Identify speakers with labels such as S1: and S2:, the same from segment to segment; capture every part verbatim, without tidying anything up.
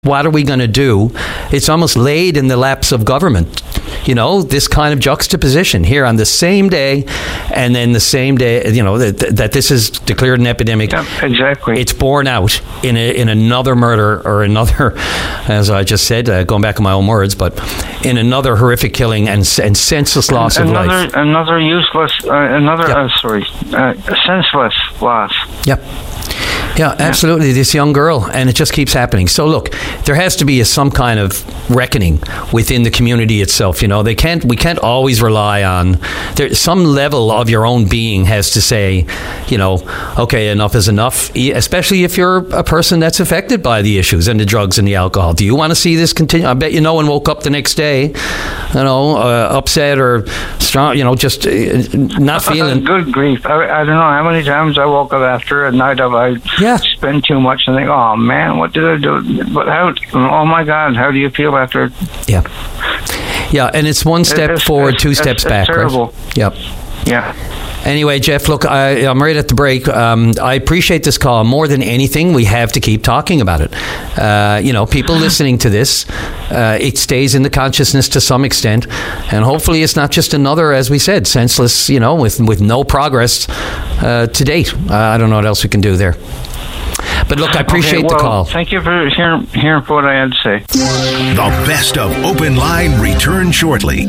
S1: What are we going to do? It's almost laid in the laps of government. You know, this kind of juxtaposition here on the same day, and then the same day, you know, that, that this is declared an epidemic.
S2: Yeah, exactly.
S1: It's borne out in a, in another murder or another, as I just said, uh, going back on my own words, but in another horrific killing and, and senseless loss
S2: another,
S1: of life.
S2: Another useless, uh, another,
S1: yep.
S2: uh, sorry, uh, senseless loss.
S1: Yep. Yeah, absolutely. Yeah. This young girl, and it just keeps happening. So look, there has to be a, some kind of reckoning within the community itself. You know, they can't. We can't always rely on there. Some level of your own being has to say, you know, okay, enough is enough. Especially if you're a person that's affected by the issues and the drugs and the alcohol. Do you want to see this continue? I bet you no one woke up the next day, you know, uh, upset or strong. You know, just uh, not feeling.
S2: Good grief! I, I don't know how many times I woke up after a night of I.
S1: Yeah.
S2: Spend too much and think, oh man, what did I do? But how? Oh my God, how do you feel after?
S1: Yeah, yeah, and it's one step
S2: it's,
S1: forward,
S2: it's,
S1: two
S2: it's,
S1: steps
S2: it's
S1: back.
S2: Terrible.
S1: Right? Yep.
S2: Yeah.
S1: Anyway, Jeff, look, I, I'm right at the break. Um, I appreciate this call. More than anything, we have to keep talking about it. Uh, you know, people listening to this, uh, it stays in the consciousness to some extent. And hopefully it's not just another, as we said, senseless, you know, with, with no progress uh, to date. Uh, I don't know what else we can do there. But look, I appreciate
S2: okay, well,
S1: the call.
S2: Thank you for hearing, hearing what I had to say.
S3: The best of Open Line return shortly.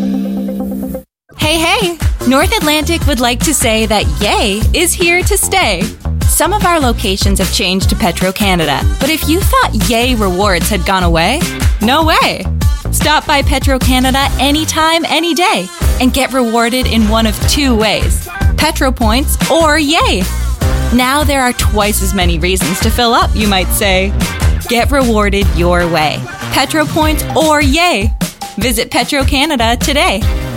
S4: Hey, hey! North Atlantic would like to say that Yay is here to stay. Some of our locations have changed to Petro-Canada, but if you thought Yay rewards had gone away, no way! Stop by Petro-Canada anytime, any day, and get rewarded in one of two ways: Petro Points or Yay. Now there are twice as many reasons to fill up, you might say. Get rewarded your way. Petro Points or Yay. Visit Petro-Canada today.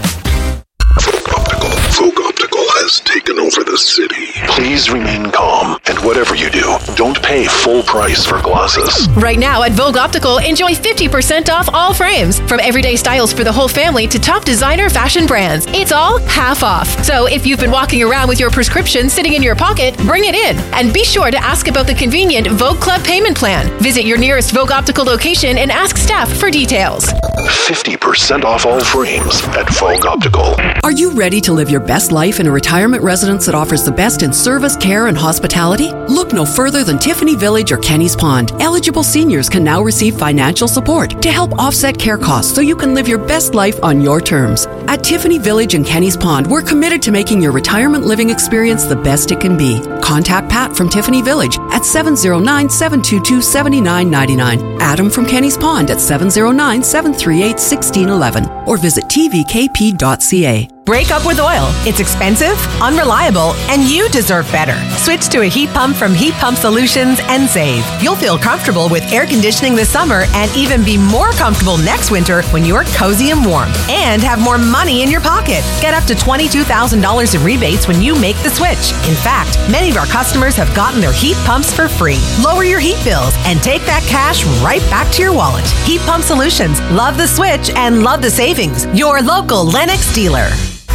S5: Optical. Vogue Optical has taken over the city. Please remain calm, and whatever you do, don't pay full price for glasses.
S6: Right now at Vogue Optical, enjoy fifty percent off all frames. From everyday styles for the whole family to top designer fashion brands. It's all half off. So if you've been walking around with your prescription sitting in your pocket, bring it in. And be sure to ask about the convenient Vogue Club payment plan. Visit your nearest Vogue Optical location and ask staff for details.
S5: fifty percent off all frames at Vogue Optical.
S7: Are you ready to live your best life in a retirement residence that offers the best in service, care, and hospitality? Look no further than Tiffany Village or Kenny's Pond. Eligible seniors can now receive financial support to help offset care costs so you can live your best life on your terms. At Tiffany Village and Kenny's Pond, we're committed to making your retirement living experience the best it can be. Contact Pat from Tiffany Village at seven oh nine, seven two two, seven nine nine nine, Adam from Kenny's Pond at seven oh nine, seven three eight, one six one one, or visit t v k p dot c a.
S8: Break up with oil. It's expensive, unreliable, and you deserve better. Switch to a heat pump from Heat Pump Solutions and save. You'll feel comfortable with air conditioning this summer and even be more comfortable next winter when you're cozy and warm. And have more money in your pocket. Get up to twenty-two thousand dollars in rebates when you make the switch. In fact, many of our customers have gotten their heat pumps for free. Lower your heat bills and take that cash right back to your wallet. Heat Pump Solutions. Love the switch and love the savings. Your local Lennox dealer.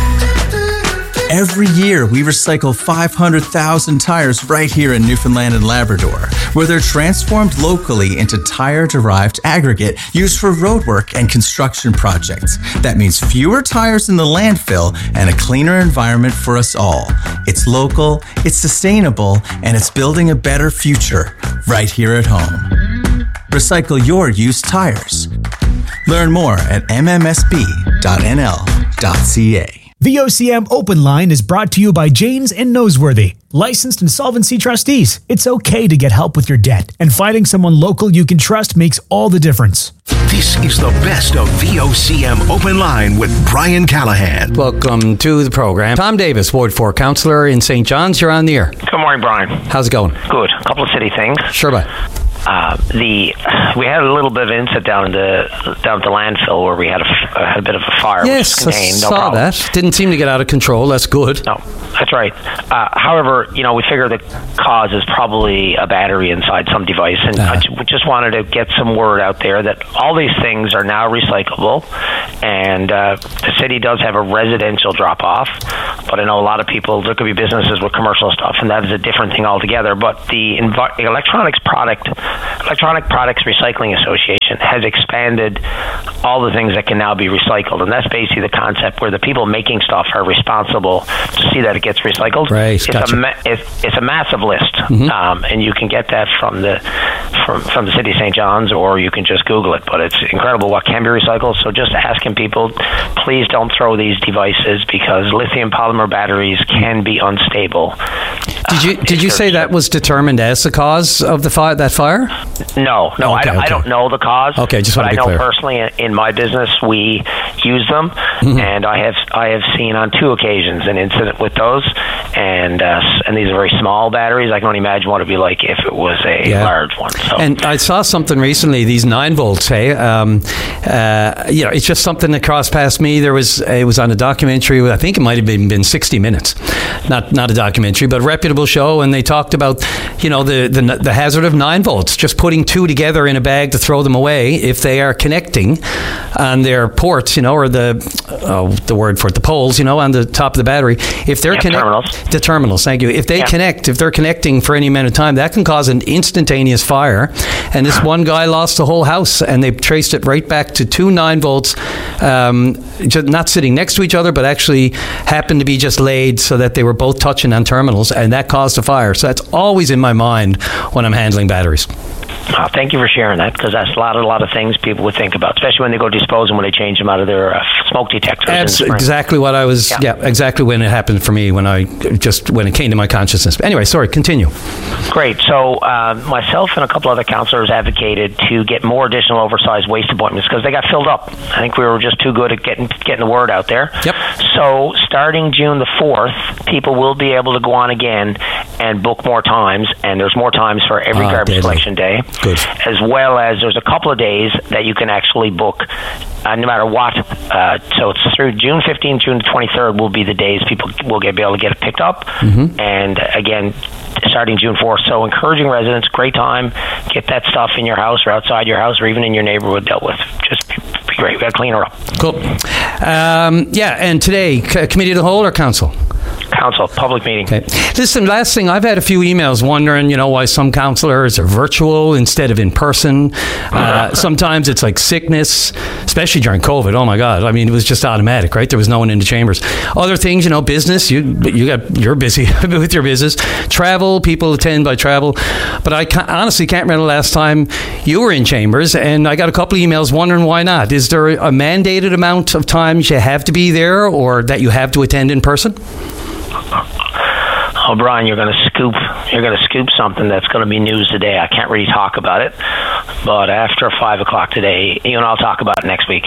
S9: Every year, we recycle five hundred thousand tires right here in Newfoundland and Labrador, where they're transformed locally into tire-derived aggregate used for roadwork and construction projects. That means fewer tires in the landfill and a cleaner environment for us all. It's local, it's sustainable, and it's building a better future right here at home. Recycle your used tires. Learn more at m m s b dot n l dot c a.
S10: The O C M Open Line is brought to you by Janes and Noseworthy, licensed insolvency trustees. It's okay to get help with your debt, and finding someone local you can trust makes all the difference.
S3: This is the best of V O C M Open Line with Brian Callahan.
S1: Welcome to the program. Tom Davis, Ward four Councillor in Saint John's. You're on the air.
S11: Good morning, Brian.
S1: How's it going?
S11: Good. A couple of city things.
S1: Sure, bud.
S11: Uh, the we had a little bit of an incident down in the down at the landfill where we had a uh, had a bit of a fire.
S1: Yes,
S11: which
S1: I
S11: contained, no
S1: saw
S11: problem.
S1: that. Didn't seem to get out of control. That's good.
S11: No, that's right. Uh, however, you know, we figure the cause is probably a battery inside some device, and uh-huh. I j- we just wanted to get some word out there that all these things are now recyclable, and uh, the city does have a residential drop-off, but I know a lot of people, there could be businesses with commercial stuff, and that is a different thing altogether. But the env- electronics product Electronic Products Recycling Association has expanded all the things that can now be recycled, and that's basically the concept where the people making stuff are responsible to see that it gets recycled.
S1: Right,
S11: it's,
S1: gotcha.
S11: a ma- it's, it's a massive list,
S1: Mm-hmm.
S11: um, and you can get that from the from, from the City of Saint John's, or you can just Google it, but it's incredible what can be recycled. So just asking people, please don't throw these devices because lithium polymer batteries can be unstable.
S1: Did you did you say that was determined as the cause of the fire? That fire?
S11: No, no,
S1: Oh, okay,
S11: I, don't,
S1: okay.
S11: I don't know the cause.
S1: Okay, just
S11: but
S1: want to
S11: I
S1: be
S11: know
S1: clear.
S11: personally in, in my business we use them,
S1: Mm-hmm.
S11: and I have I have seen on two occasions an incident with those, and uh, and these are very small batteries. I can only imagine what it'd be like if it was a
S1: Yeah.
S11: large one. So.
S1: And I saw something recently. These nine volts. Hey, um, uh, you know, it's just something that crossed past me. There was it was on a documentary. I think it might have been, been sixty minutes, not not a documentary, but a reputable show, and they talked about you know the, the the hazard of nine volts. Just putting two together in a bag to throw them away if they are connecting on their ports, you know, or the oh, the word for it, the poles, you know, on the top of the battery. If they're
S11: Yeah,
S1: connect-
S11: terminals.
S1: the terminals. Thank you. If they
S11: Yeah.
S1: connect, if they're connecting for any amount of time, that can cause an instantaneous fire. And this one guy lost the whole house, and they traced it right back to two nine volts, um, just not sitting next to each other, but actually happened to be just laid so that they were both touching on terminals, and that caused a fire. So that's always in my mind when I'm handling batteries.
S11: Uh, thank you for sharing that, because that's a lot, a lot of things people would think about, especially when they go dispose them when they change them out of their uh, smoke detectors. in the
S1: That's
S11: spring.
S1: exactly what I was.
S11: Yeah.
S1: Yeah. exactly when it happened for me. When I just when it came to my consciousness. Anyway, sorry. Continue.
S11: Great. So uh, myself and a couple other councillors advocated to get more additional oversized waste appointments because they got filled up. I think we were just too good at getting getting the word out there.
S1: Yep.
S11: So starting June the fourth, people will be able to go on again and book more times, and there's more times for every
S1: Ah,
S11: garbage
S1: deadly.
S11: collection day.
S1: Good.
S11: As well as there's a couple of days that you can actually book uh, no matter what. Uh, so it's through June fifteenth, June twenty-third will be the days people will get, be able to get it picked up.
S1: Mm-hmm.
S11: And again, starting June fourth. So encouraging residents, great time, get that stuff in your house or outside your house or even in your neighborhood dealt with. Just be, be great. We got to clean her up.
S1: Cool. Um, yeah, and today, c- committee of the whole or council?
S11: Council, public meeting.
S1: Okay. Listen, last thing, I've had a few emails wondering, you know, why some councillors are virtual instead of in person. Uh, sometimes it's like sickness, especially during COVID. Oh my God! I mean, it was just automatic, right? There was no one in the chambers. Other things, you know, business. You you got you're busy with your business. Travel, people attend by travel. But I can't, honestly can't remember the last time you were in chambers, and I got a couple of emails wondering why not. Is there a mandated amount of times you have to be there, or that you have to attend in person?
S11: Oh, Brian, you're going to scoop. You're going to scoop something that's going to be news today. I can't really talk about it, but after five o'clock today, you and I'll talk about it next week.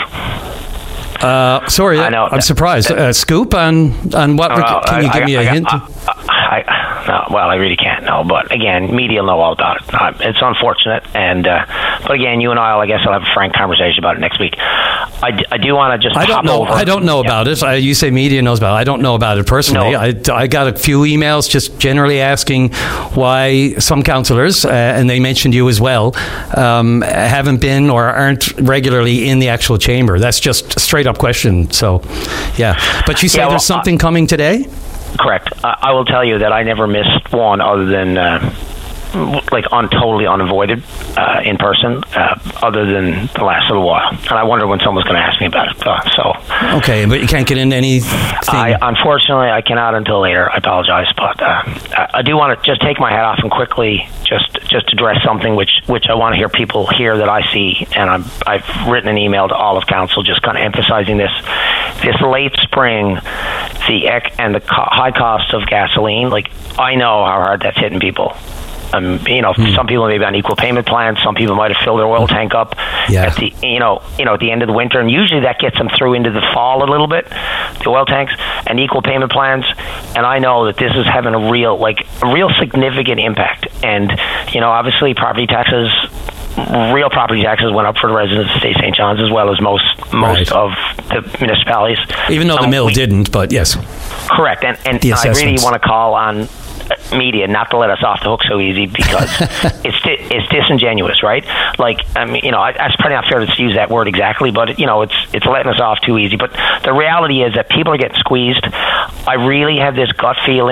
S1: Uh, sorry,
S11: I know.
S1: I'm surprised. Uh, scoop on on what?
S11: Uh,
S1: can you
S11: I-
S1: give
S11: I-
S1: me a
S11: I got-
S1: hint?
S11: I, I, no, well, I really can't know, but again, media will know all about it. Uh, it's unfortunate, and uh, but again, you and I, I guess, I'll have a frank conversation about it next week. I, d- I do want to just
S1: I don't
S11: pop
S1: know.
S11: over.
S1: I don't know
S11: Yeah.
S1: about it. I, you say media knows about it. I don't know about it personally.
S11: No.
S1: I, I got a few emails just generally asking why some councillors, uh, and they mentioned you as well, um, haven't been or aren't regularly in the actual chamber. That's just a straight up question. So, yeah. But you say
S11: Yeah, well,
S1: there's something coming today?
S11: Correct. I, I will tell you that I never missed one other than uh, like un, totally unavoided uh, in person, uh, other than the last little while. And I wonder when someone's going to ask me about it. Uh, so
S1: Okay, but you can't get into anything.
S11: I, unfortunately, I cannot until later. I apologize, but uh, I, I do want to just take my hat off and quickly just just address something which which I want to hear people hear that I see, and I'm, I've written an email to all of council just kind of emphasizing this. This late spring, the ec- and the co- high cost of gasoline. Like, I know how hard that's hitting people. Um, you know,
S1: Hmm.
S11: some people may be on equal payment plans. Some people might have filled their oil tank up
S1: Yeah.
S11: at the, you know, you know, at the end of the winter, and usually that gets them through into the fall a little bit. The oil tanks and equal payment plans, and I know that this is having a real, like, a real significant impact. And you know, obviously, property taxes. Real property taxes went up for the residents of State Saint John's as well as most most
S1: Right.
S11: of the municipalities.
S1: Even though the
S11: Um,
S1: mill
S11: we-
S1: didn't, but yes.
S11: Correct, and, and
S1: The
S11: I really
S1: assessments.
S11: want to call on uh, media not to let us off the hook so easy, because it's di- it's disingenuous, right? Like, I mean, you know, I, that's probably not fair to use that word exactly, but you know, it's it's letting us off too easy. But the reality is that people are getting squeezed. I really have this gut feeling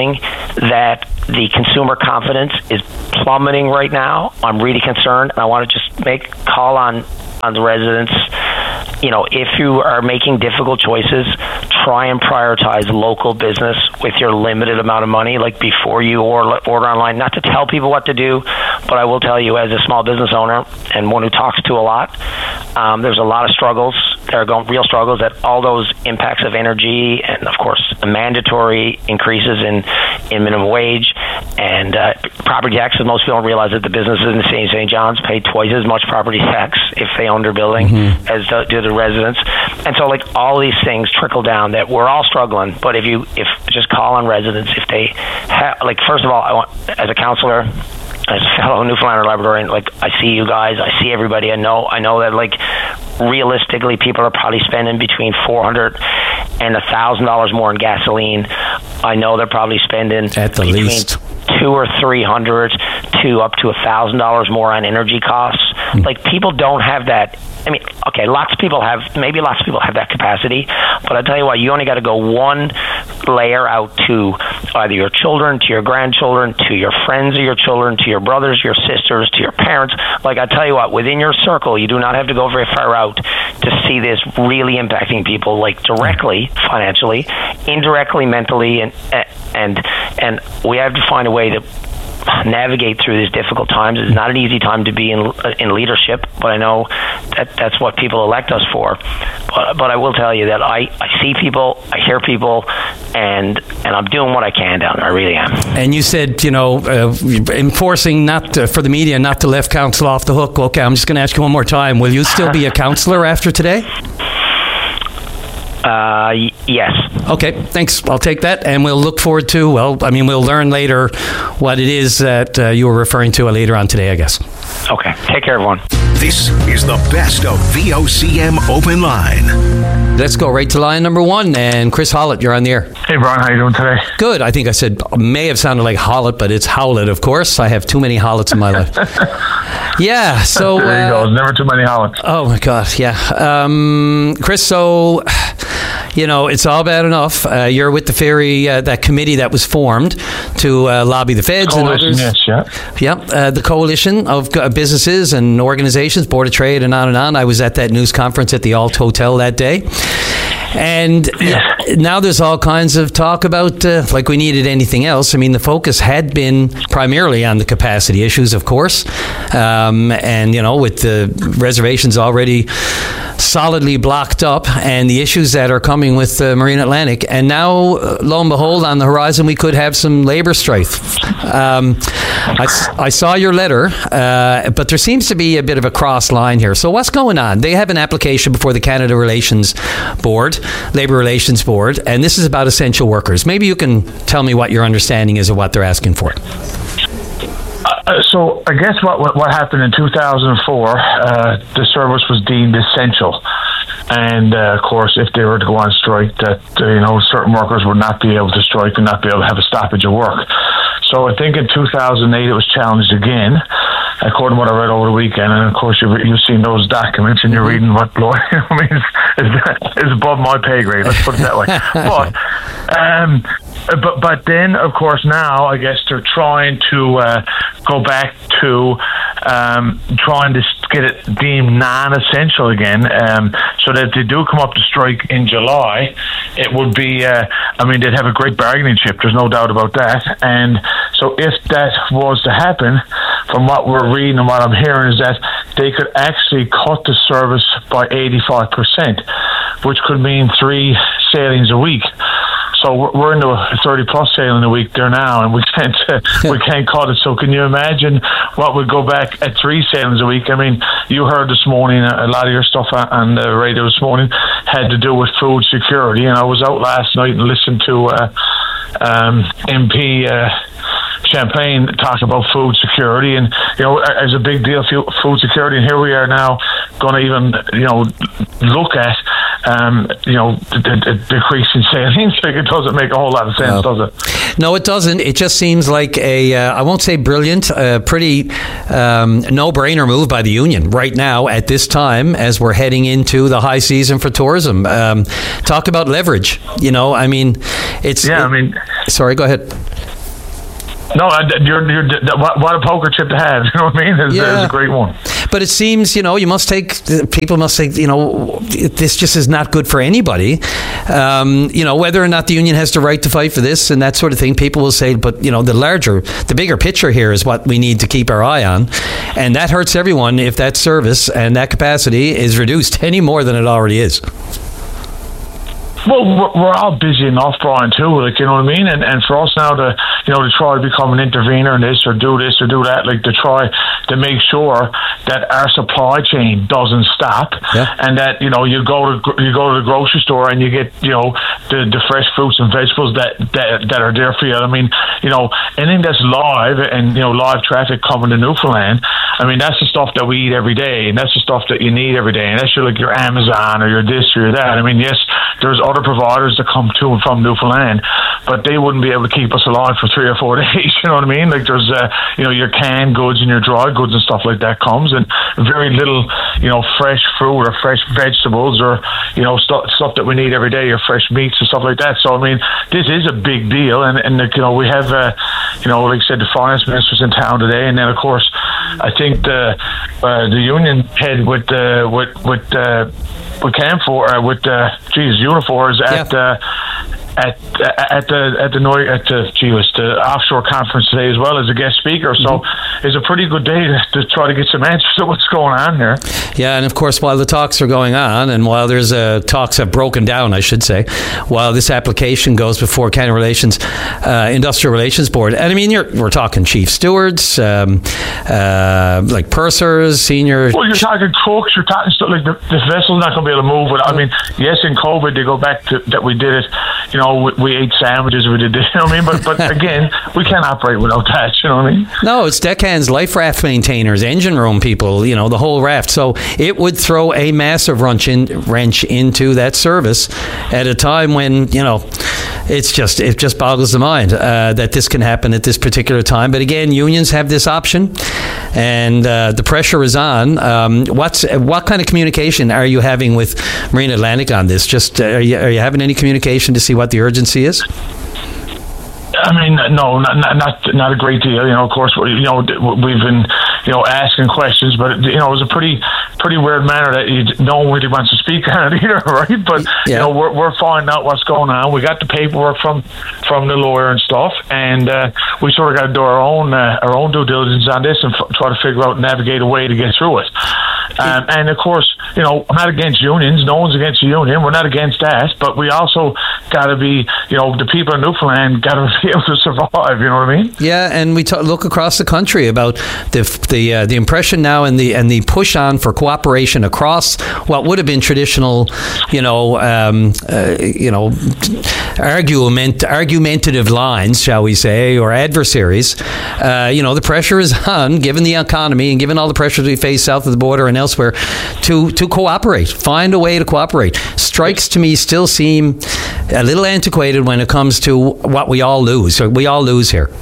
S11: that the consumer confidence is plummeting right now. I'm really concerned. I want to just make a call on, on the residents. You know, if you are making difficult choices, try and prioritize local business with your limited amount of money, like before you order, order online. Not to tell people what to do, but I will tell you as a small business owner and one who talks to a lot, um, there's a lot of struggles. There are going, real struggles that all those impacts of energy and, of course, the mandatory increases in, in minimum wage and uh, property taxes. Most people don't realize that the businesses in Saint John's pay twice as much property tax if they own their building mm-hmm. as do, do the residents. And so, like, all these things trickle down that we're all struggling. But if you, if just call on residents, if they have, like, first of all, I want, as a counselor, as a fellow Newfoundlander Labradorian, like, I see you guys, I see everybody. I know, I know that, like, realistically, people are probably spending between four hundred and a thousand dollars more in gasoline. I know they're probably spending
S1: at the least
S11: two or three hundred to up to a thousand dollars more on energy costs. Mm. Like, people don't have that. I mean, okay, lots of people have, maybe lots of people have that capacity, but I tell you what, you only got to go one layer out to either your children, to your grandchildren, to your friends of your children, to your brothers, your sisters, to your parents. Like, I tell you what, within your circle, you do not have to go very far out to see this really impacting people, like, directly, financially, indirectly, mentally, and and and we have to find a way to navigate through these difficult times. It's not an easy time to be in in leadership, but I know that that's what people elect us for. But, but I will tell you that I, I see people, I hear people, and and I'm doing what I can down there. I really am.
S1: And you said, you know, uh, enforcing not to, for the media not to let council off the hook. Okay, I'm just going to ask you one more time. Will you still be a councillor after today?
S11: Uh, y- yes.
S1: Okay, thanks. I'll take that, and we'll look forward to, well, I mean, we'll learn later what it is that uh, you were referring to later on today, I guess.
S11: Okay. Take care, everyone.
S3: This is the best of V O C M Open Line.
S1: Let's go right to line number one, and Chris Hollett, you're on the air.
S12: Hey, Brian, how you doing today?
S1: Good. I think I said, may have sounded like Hollett, but it's Howlett, of course. I have too many Hollets in my life. Yeah, so...
S12: There you uh, go. Never too many Hollets.
S1: Oh, my God, yeah. Um, Chris, so... You know, it's all bad enough. Uh, you're with the ferry, uh, that committee that was formed to uh, lobby the feds and others.
S12: Yes, yeah.
S1: Yeah, uh, the coalition of uh, businesses and organizations, Board of Trade and on and on. I was at that news conference at the Alt Hotel that day. And yeah. now there's all kinds of talk about, uh, like we needed anything else. I mean, the focus had been primarily on the capacity issues, of course. Um, and, you know, with the reservations already solidly blocked up and the issues that are coming with uh, Marine Atlantic. And now, uh, lo and behold, on the horizon, we could have some labor strife. Um, I, I saw your letter, uh, but there seems to be a bit of a cross line here. So what's going on? They have an application before the Canada Relations Board, Labour Relations Board, and this is about essential workers. Maybe you can tell me what your understanding is of what they're asking for.
S12: Uh, so I guess what, what what happened in two thousand four, uh, the service was deemed essential. And, uh, of course, if they were to go on strike, that, uh, you know, certain workers would not be able to strike and not be able to have a stoppage of work. So I think in two thousand eight it was challenged again, according to what I read over the weekend. And, of course, you've, you've seen those documents and you're reading what lawyer means is above my pay grade, let's put it that way. But, um, but, but then, of course, now I guess they're trying to uh, go back to um, trying to get it deemed non-essential again, um, so that if they do come up to strike in July, it would be, uh, I mean, they'd have a great bargaining chip, there's no doubt about that. And so if that was to happen, from what we're reading and what I'm hearing, is that they could actually cut the service by eighty-five percent, which could mean three sailings a week. So we're into a thirty plus sailing a week there now, and we can't uh, we can't cut it. So can you imagine what would go back at three sailings a week? I mean, you heard this morning a lot of your stuff on the radio this morning had to do with food security, and I was out last night and listened to uh, um, M P Uh, Champagne talk about food security, and you know, as a big deal, food security, and here we are now going to even, you know, look at um, you know, the, the decrease in sailings. It doesn't make a whole lot of sense, no. does it?
S1: No, it doesn't. It just seems like a, uh, I won't say brilliant, a pretty um, no-brainer move by the union right now at this time as we're heading into the high season for tourism. Um, talk about leverage. You know, I mean, it's...
S12: Yeah,
S1: it,
S12: I mean...
S1: Sorry, go ahead.
S12: No, you're, you're, what, what a poker chip to have. You know what I mean? It's,
S1: Yeah.
S12: it's a great one.
S1: But it seems, you know, you must take, people must think, you know, this just is not good for anybody. Um, you know, whether or not the union has the right to fight for this and that sort of thing, people will say, but, you know, the larger, the bigger picture here is what we need to keep our eye on. And that hurts everyone if that service and that capacity is reduced any more than it already is.
S12: Well, we're, we're all busy enough, Brian, too. Like, you know what I mean? And and for us now to, you know, to try to become an intervener in this or do this or do that, like to try to make sure that our supply chain doesn't stop,
S1: yeah.
S12: and that, you know, you go to you go to the grocery store and you get, you know, the, the fresh fruits and vegetables that, that that are there for you. I mean, you know, anything that's live and, you know, live traffic coming to Newfoundland, I mean, that's the stuff that we eat every day, and that's the stuff that you need every day, and that's your, like your Amazon or your this or your that. I mean, yes, there's other providers that come to and from Newfoundland, but they wouldn't be able to keep us alive for three or four days. You know what I mean? Like there's, uh, you know, your canned goods and your dry goods and stuff like that comes, and very little, you know, fresh fruit or fresh vegetables or, you know, stuff stuff that we need every day, or fresh meats and stuff like that. So I mean, this is a big deal, and and like, you know, we have, uh, you know, like I said, the finance minister's in town today, and then of course, I think the uh, the union head with uh, with with. Uh, with Canfor, uh, with uh, geez, Unifor is at
S1: yeah.
S12: uh, at at the at the Noy at the gee, was the offshore conference today as well as a guest speaker. So mm-hmm. it's a pretty good day to, to try to get some answers to what's going on there.
S1: Yeah, and of course, while the talks are going on, and while there's uh, talks have broken down, I should say, while this application goes before Canada Relations uh, Industrial Relations Board, and I mean, you're, we're talking chief stewards, um, uh, like pursers, senior.
S12: Well, you're talking cooks. You're talking stuff like the, the vessel's not going to be able to move. With, I mean, yes, in COVID they go back to that we did it. You know, we, we ate sandwiches. We did this. You know what I mean? But but again, we can't operate without that. You know what I mean?
S1: No, it's deckhands, life raft maintainers, engine room people. You know, the whole raft. So it would throw a massive wrench in, wrench into that service at a time when, you know, it's just it just boggles the mind uh, that this can happen at this particular time. But again, unions have this option, and uh, the pressure is on. Um, what's what kind of communication are you having with Marine Atlantic on this? Just uh, are, you, are you having any communication to see what the urgency is?
S12: I mean, no, not not not a great deal. You know, of course, you know, we've been, you know, asking questions, but you know, it was a pretty pretty weird manner that you, no one really wants to speak on it either, right? But yeah. you know, we're we're finding out what's going on. We got the paperwork from from the lawyer and stuff, and uh, we sort of got to do our own uh, our own due diligence on this and f- try to figure out, navigate a way to get through it. Um, and of course, you know, I'm not against unions. No one's against the union. We're not against that. But we also got to be, you know, the people in Newfoundland got to be able to survive. You know what I mean?
S1: Yeah, and we t- look across the country about the the uh, the impression now and the and the push on for cooperation across what would have been traditional, you know, um, uh, you know, argument argumentative lines, shall we say, or adversaries. Uh, you know, the pressure is on, given the economy and given all the pressures we face south of the border and elsewhere, to to cooperate, find a way to cooperate. Strikes to me still seem a little antiquated when it comes to what we all lose. So we all lose here.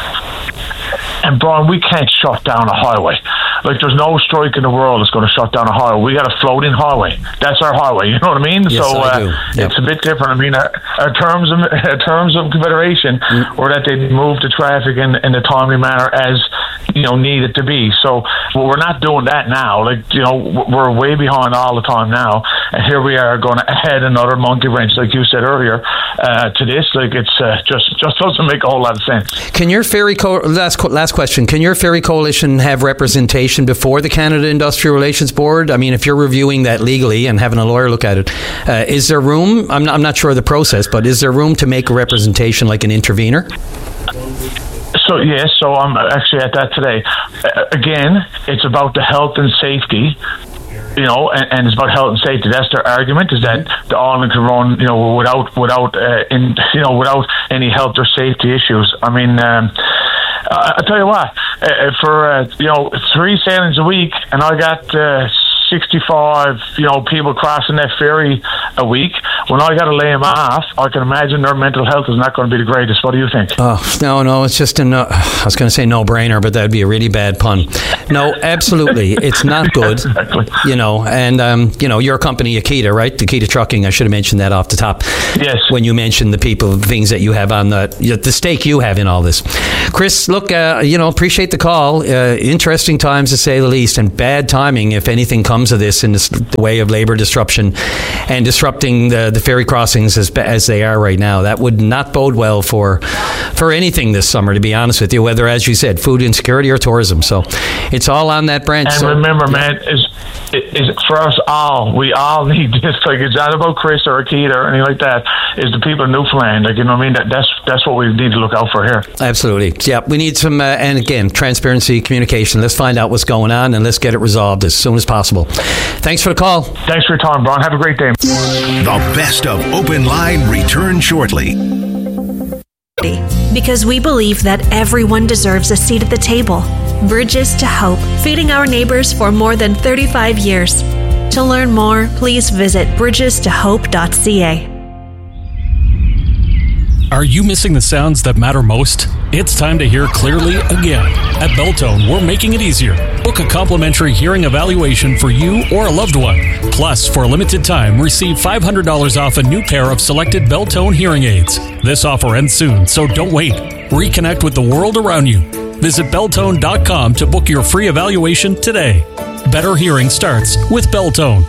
S12: And Brian, we can't shut down a highway. Like, there's no strike in the world that's going to shut down a highway. We got a floating highway. That's our highway. You know what I mean?
S1: Yes,
S12: so
S1: I
S12: uh,
S1: do. Yep.
S12: It's a bit different. I mean, our, our terms of our terms of confederation mm. were that they move the traffic in, in a timely manner as, you know, needed to be. So well, we're not doing that now. Like, you know, we're way behind all the time now, and here we are going to add another monkey wrench, like you said earlier, uh, to this. Like, it's uh, just just doesn't make a whole lot of sense.
S1: Can your ferry co- last last question? Can your ferry coalition have representation before the Canada Industrial Relations Board? I mean, if you're reviewing that legally and having a lawyer look at it, uh, is there room? I'm not, I'm not sure of the process, but is there room to make a representation like an intervener?
S12: So yes, so I'm actually at that today. Uh, again, it's about the health and safety, you know, and, and it's about health and safety. That's their argument: is that the island can run, you know, without without uh, in you know without any health or safety issues. I mean, um, I, I tell you what, uh, for uh, you know three sailings a week, and I got. Uh, sixty-five, you know, people crossing that ferry a week. When I got to lay them off, I can imagine their mental health is not going to be the greatest. What do you think?
S1: Oh, no, no, it's just a no, I was going to say no-brainer, but that would be a really bad pun. No, absolutely, it's not good.
S12: Exactly.
S1: You know, and, um, you know, your company, Akita, right? Akita Trucking, I should have mentioned that off the top.
S12: Yes.
S1: When you mentioned the people, the things that you have on the, the stake you have in all this. Chris, look, uh, you know, appreciate the call. Uh, interesting times, to say the least, and bad timing if anything comes of this in this, the way of labor disruption and disrupting the, the ferry crossings as as they are right now. That would not bode well for for anything this summer, to be honest with you, whether, as you said, food insecurity or tourism. So it's all on that branch.
S12: And
S1: so,
S12: remember, man, is is for us all, we all need this. Like, it's not about Chris or Akita or anything like that. It's the people of Newfoundland. Like, you know what I mean? That, that's that's what we need to look out for here.
S1: Absolutely. Yeah, we need some, uh, and again, transparency, communication. Let's find out what's going on and let's get it resolved as soon as possible. Thanks for the call.
S12: Thanks for your time, Brian. Have a great day.
S3: The best of Open Line return shortly.
S13: Because we believe that everyone deserves a seat at the table. Bridges to Hope, feeding our neighbors for more than thirty-five years. To learn more, please visit bridges to hope dot c a.
S14: Are you missing the sounds that matter most? It's time to hear clearly again. At Beltone, we're making it easier. Book a complimentary hearing evaluation for you or a loved one. Plus, for a limited time, receive five hundred dollars off a new pair of selected Beltone hearing aids. This offer ends soon, so don't wait. Reconnect with the world around you. Visit beltone dot com to book your free evaluation today. Better hearing starts with Beltone.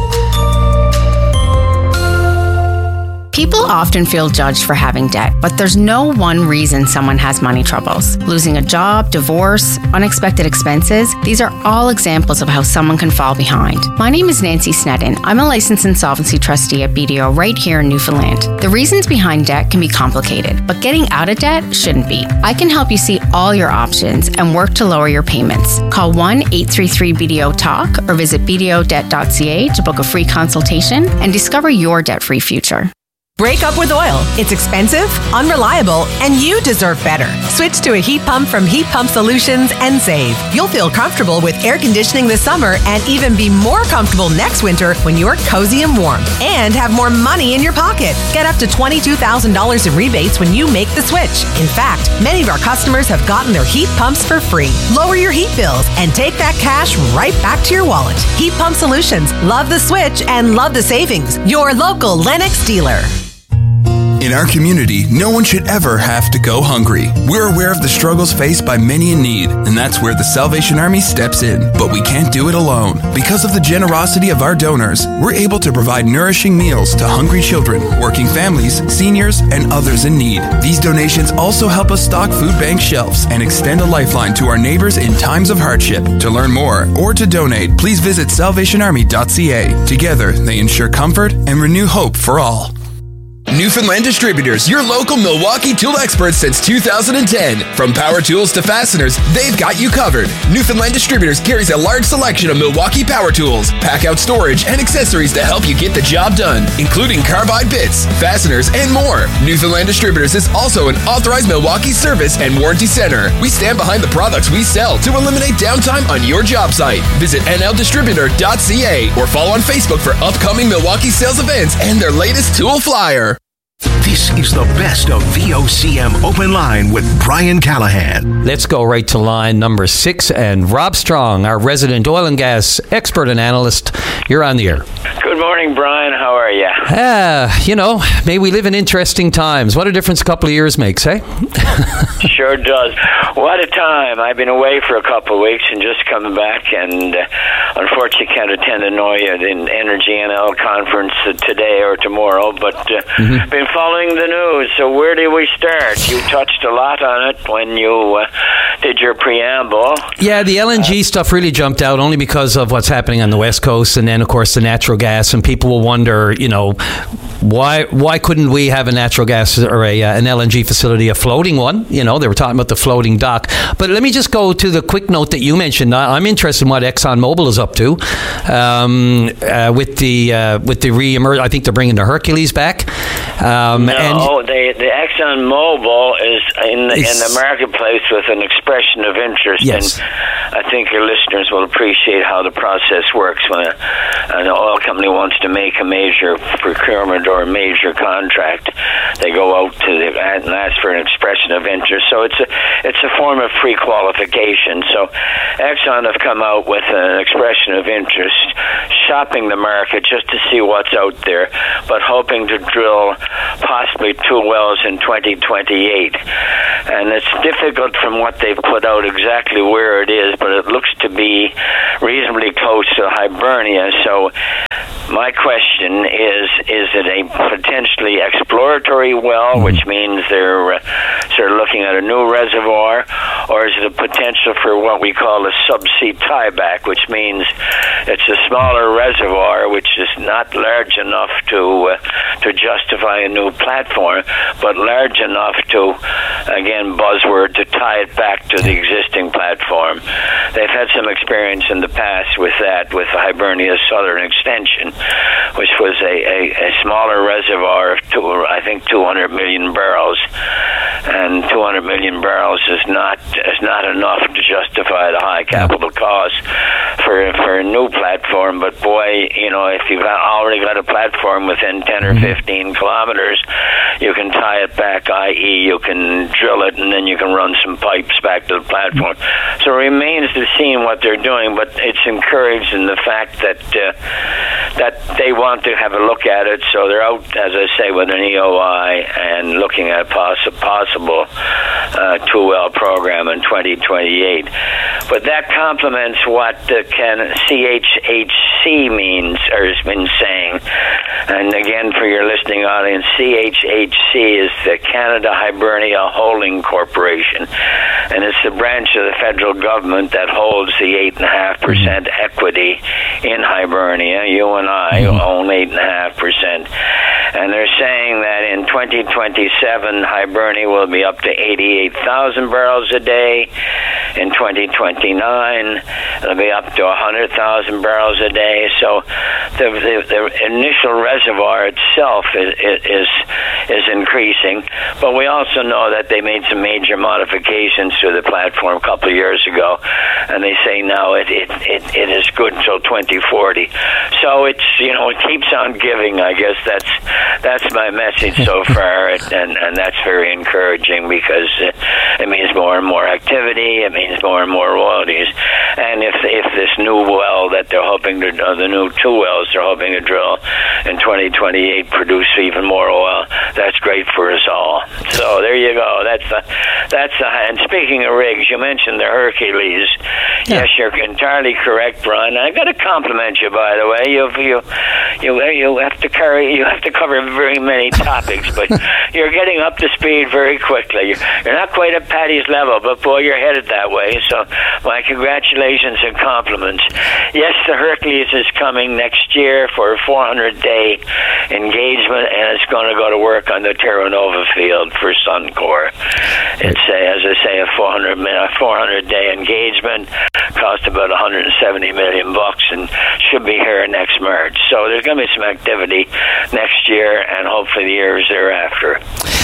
S15: People often feel judged for having debt, but there's no one reason someone has money troubles. Losing a job, divorce, unexpected expenses, these are all examples of how someone can fall behind. My name is Nancy Sneddon. I'm a licensed insolvency trustee at B D O right here in Newfoundland. The reasons behind debt can be complicated, but getting out of debt shouldn't be. I can help you see all your options and work to lower your payments. Call one eight three three B D O talk or visit b d o debt dot c a to book a free consultation and discover your debt-free future.
S8: Break up with oil. It's expensive, unreliable, and you deserve better. Switch to a heat pump from Heat Pump Solutions and save. You'll feel comfortable with air conditioning this summer and even be more comfortable next winter when you're cozy and warm. And have more money in your pocket. Get up to twenty-two thousand dollars in rebates when you make the switch. In fact, many of our customers have gotten their heat pumps for free. Lower your heat bills and take that cash right back to your wallet. Heat Pump Solutions. Love the switch and love the savings. Your local Lennox dealer.
S16: In our community, no one should ever have to go hungry. We're aware of the struggles faced by many in need, and that's where the Salvation Army steps in. But we can't do it alone. Because of the generosity of our donors, we're able to provide nourishing meals to hungry children, working families, seniors, and others in need. These donations also help us stock food bank shelves and extend a lifeline to our neighbors in times of hardship. To learn more or to donate, please visit salvation army dot c a. Together, they ensure comfort and renew hope for all.
S17: Newfoundland Distributors, your local Milwaukee tool experts since two thousand ten. From power tools to fasteners, they've got you covered. Newfoundland Distributors carries a large selection of Milwaukee power tools, pack-out storage, and accessories to help you get the job done, including carbide bits, fasteners, and more. Newfoundland Distributors is also an authorized Milwaukee service and warranty center. We stand behind the products we sell to eliminate downtime on your job site. Visit n l distributor dot c a or follow on Facebook for upcoming Milwaukee sales events and their latest tool flyer.
S3: This is the best of V O C M Open Line with Brian Callahan.
S1: Let's go right to line number six. And Rob Strong, our resident oil and gas expert and analyst, you're on the air.
S18: Good morning, Brian. How are you?
S1: Ah, uh, you know, may we live in interesting times. What a difference a couple of years makes, eh?
S18: Sure does. What a time. I've been away for a couple of weeks and just coming back, and uh, unfortunately can't attend the N O I A the Energy N L conference uh, today or tomorrow, but uh, mm-hmm. been following the news. So where do we start? You touched a lot on it when you uh, did your preamble.
S1: Yeah, the L N G uh, stuff really jumped out only because of what's happening on the West Coast, and then, of course, the natural gas, and people will wonder, you know, why why couldn't we have a natural gas or a uh, an L N G facility, a floating one? You know, they were talking about the floating dock. But let me just go to the quick note that you mentioned. I'm interested in what ExxonMobil is up to um, uh, with the uh, with the re-emerge. I think they're bringing the Hercules back. Um,
S18: no,
S1: and
S18: they, the ExxonMobil is in the, in the marketplace with an expression of interest,
S1: yes.
S18: and I think your listeners will appreciate how the process works when a, an oil company wants to make a major procurement or a major contract, they go out to the, and ask for an expression of interest. So it's a it's a form of pre-qualification. So Exxon have come out with an expression of interest, shopping the market just to see what's out there, but hoping to drill possibly two wells in twenty twenty-eight. And it's difficult from what they've put out exactly where it is, but it looks to be reasonably close to Hibernia. So my question is, is it a potentially exploratory well, which means they're uh, sort of looking at a new reservoir, or is it a potential for what we call a subsea tieback, which means it's a smaller reservoir, which is not large enough to uh, to justify a new platform, but large enough to, again, buzzword, to tie it back to the existing platform. They've had some experience in the past with that, with the Hibernia Southern Extension, which was a, a, a smaller reservoir of, two, I think, two hundred million barrels. And two hundred million barrels is not is not enough to justify the high capital cost for for a new platform. But boy, you know, if you've already got a platform within ten or fifteen kilometers, you can tie it back, that is, you can drill it and then you can run some pipes back to the platform. So it remains to see what they're doing, but it's encouraged in the fact that uh, that they want to have a look at it. So they're out, as I say, with an E O I and looking at poss- possible uh, two-well program in twenty twenty-eight. But that complements what uh, can C H H C means, or has been saying. And again, for your listening audience, C H H C is the Canada Hibernia Holding Corporation, and it's the branch of the federal government that holds the eight point five percent equity in Hibernia. You and I mm-hmm. own eight point five percent. And they're saying that in twenty twenty-seven, Hibernia will be up to eighty-eight thousand barrels a day. In twenty twenty-nine, it'll be up to one hundred thousand barrels a day. So the, the, the initial reservoir itself is, is is increasing. But we also know that they made some major modifications to the platform a couple of years ago, and they say now it it, it, it is good until twenty forty. So it's, you know, it keeps on giving. I guess that's that's my message so far, and, and that's very encouraging because it means more and more activity. It means more and more royalties. And if if this new well that they're hoping to, uh, the new two wells they're hoping to drill in twenty twenty-eight produce even more oil, that's great for us all. So there you go. That's the, that's the, and speaking of rigs, you mentioned the Hercules. Yeah. Yes, you're entirely correct, Brian. I got to compliment you, by the way. You you you you have to carry you have to cover very many topics, but you're getting up to speed very quickly. You're, you're not quite at Patty's level, but boy, you're headed that way. So my congratulations and compliments. Yes, the Hercules is coming next year for a four hundred day engagement, and it's going to go to work on the Terra Nova field for Suncor. It's a, as I say, a four hundred day engagement. Cost about one hundred seventy million bucks, and should be here next March. So there's going to be some activity next year, and hopefully the years thereafter.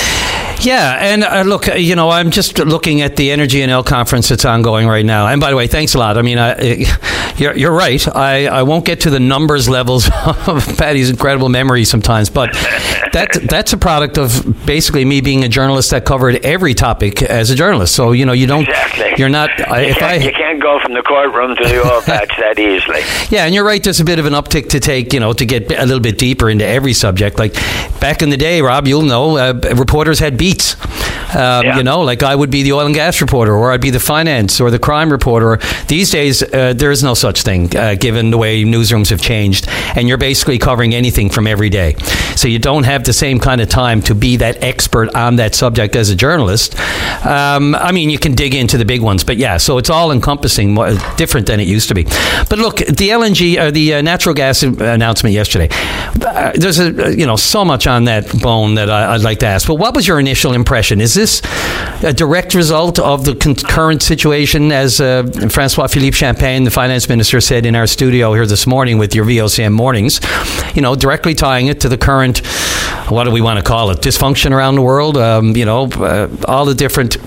S1: Yeah, and uh, look, you know, I'm just looking at the Energy N L conference that's ongoing right now. And by the way, thanks a lot. I mean, I, you're, you're right. I, I won't get to the numbers levels of Patty's incredible memory sometimes, but that that's a product of basically me being a journalist that covered every topic as a journalist. So, you know, you don't,
S18: exactly.
S1: you're not,
S18: you
S1: if
S18: can't,
S1: I,
S18: you can't go from the courtroom to the oil patch that easily.
S1: Yeah, and you're right. There's a bit of an uptick to take, you know, to get a little bit deeper into every subject. Like back in the day, Rob, you'll know, uh, reporters had beats. Um, yeah. You know, like I would be the oil and gas reporter, or I'd be the finance or the crime reporter. These days, uh, there is no such thing, uh, given the way newsrooms have changed, and you're basically covering anything from every day. So you don't have the same kind of time to be that expert on that subject as a journalist. Um, I mean, you can dig into the big ones, but yeah, so it's all encompassing, different than it used to be. But look, the L N G, or the uh, natural gas announcement yesterday, uh, there's a, you know, so much on that bone that I, I'd like to ask. But what was your initial impression? Is this a direct result of the con- current situation, as uh, Francois-Philippe Champagne, the finance minister, said in our studio here this morning with your V O C M mornings, you know, directly tying it to the current, what do we want to call it, dysfunction around the world, um, you know, uh, all the different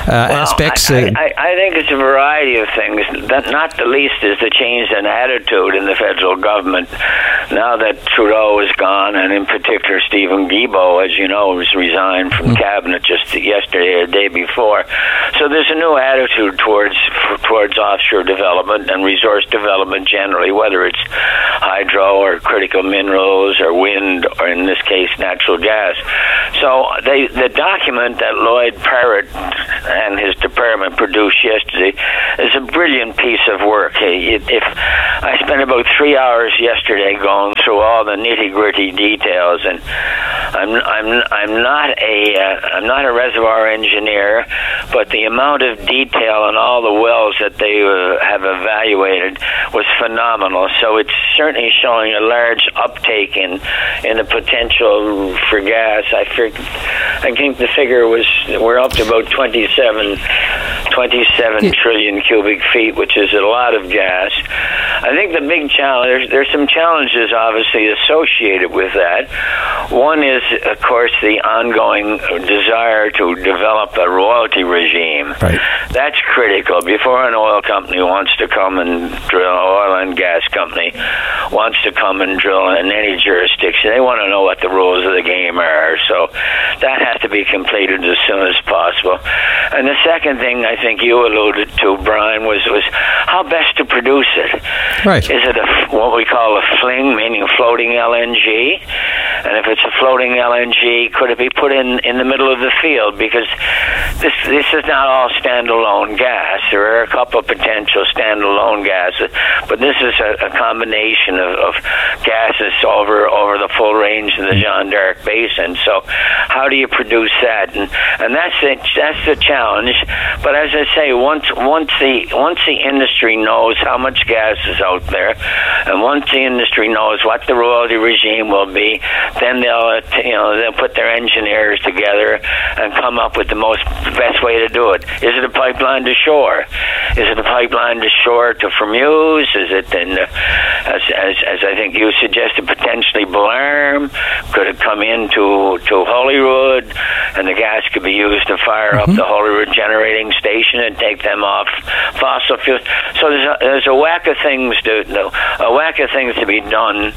S1: uh, well, aspects.
S18: I, I, I think it's a variety of things. That not the least is the change in attitude in the federal government. Now that Trudeau is gone, and in particular Stephen Guilbeault, as you know, was resigned from mm. cabinet just yesterday or the day before. So there's a new attitude towards towards offshore development and resource development generally, whether it's hydro or critical minerals or wind or in this case natural gas. So they, the document that Lloyd Parrott and his department produced yesterday is a brilliant piece of work. If I spent about three hours yesterday going through all the nitty-gritty details, and I'm I'm I'm not a uh, I'm not a reservoir engineer, but the amount of detail in all the wells that they uh, have evaluated was phenomenal. So it's certainly showing a large uptake in in the potential for gas. I think I think the figure was we're up to about twenty-seven, twenty-seven yeah. trillion cubic feet, which is a lot of gas. I think the big challenge, there's, there's some challenges obviously associated with that. One is, of course, the ongoing desire to develop a royalty regime.
S1: Right.
S18: That's critical. Before an oil company wants to come and drill, oil and gas company wants to come and drill in any jurisdiction, they want to know what the rules of the game are. So that has to be completed as soon as possible. And the second thing I think you alluded to, Brian, was, was how best to produce it.
S1: Right.
S18: Is it a, what we call a fling, meaning floating L N G? And if it's a floating L N G, could it be put in, in the middle of the field? Because this this is not all standalone gas. There are a couple of potential standalone gases, but this is a, a combination of, of gases over over the full range in the Jeanne d'Arc Basin. So how do you produce that? And and that's the, that's the challenge. But as I say, once once the once the industry knows how much gas is out there, and once the industry knows what the royalty regime will be, then they'll you know they'll put their engineers together and come up with the most best way to do it. Is it a pipeline to shore? Is it a pipeline to shore to Formuse? Is it in the, as, as as I think you suggested, potentially Bellarme? Could it come into to Holyrood, and the gas could be used to fire mm-hmm. up the Holyrood generating station and take them off fossil fuels? So there's a, there's a whack of things to a whack of things to be done